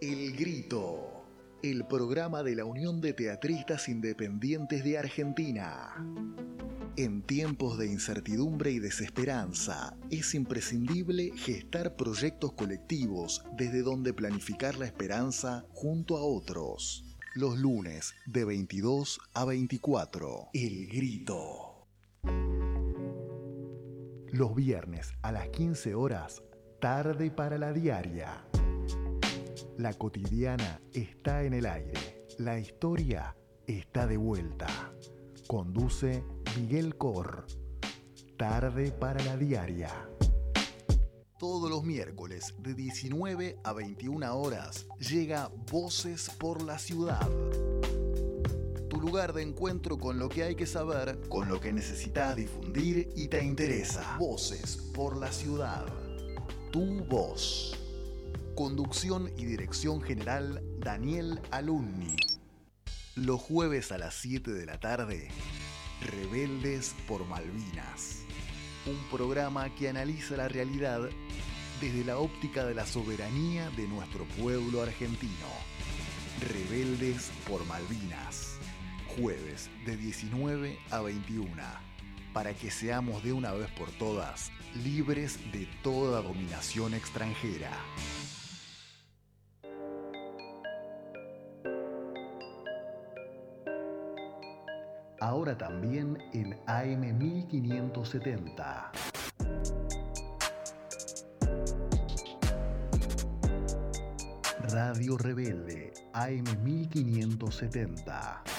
El Grito, el programa de la Unión de Teatristas Independientes de Argentina. En tiempos de incertidumbre y desesperanza, es imprescindible gestar proyectos colectivos desde donde planificar la esperanza junto a otros. Los lunes de 22 a 24. El Grito. Los viernes a las 15 horas, tarde para la diaria. La cotidiana está en el aire. La historia está de vuelta. Conduce Miguel Cor. Tarde para la diaria. Todos los miércoles de 19 a 21 horas llega Voces por la Ciudad. Tu lugar de encuentro con lo que hay que saber, con lo que necesitas difundir y te interesa. Voces por la Ciudad. Tu voz. Conducción y dirección general Daniel Alunni. Los jueves a las 7 de la tarde, Rebeldes por Malvinas. Un programa que analiza la realidad desde la óptica de la soberanía de nuestro pueblo argentino. Rebeldes por Malvinas. Jueves de 19 a 21. Para que seamos de una vez por todas libres de toda dominación extranjera. Ahora también en AM 1570. Radio Rebelde, AM 1570.